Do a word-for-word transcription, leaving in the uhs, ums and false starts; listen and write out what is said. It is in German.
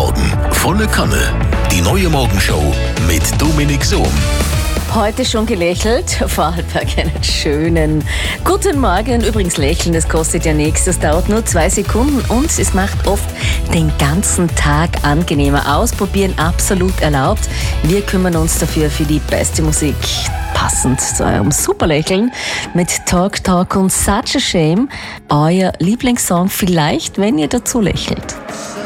Morgen. Volle Kanne. Die neue Morgenshow mit Dominik Sohm. Heute schon gelächelt. Vorarlberg, einen schönen guten Morgen. Übrigens, lächeln, das kostet ja nichts. Das dauert nur zwei Sekunden und es macht oft den ganzen Tag angenehmer. Ausprobieren absolut erlaubt. Wir kümmern uns dafür für die beste Musik. Passend zu eurem Superlächeln mit Talk Talk und Such a Shame. Euer Lieblingssong vielleicht, wenn ihr dazu lächelt.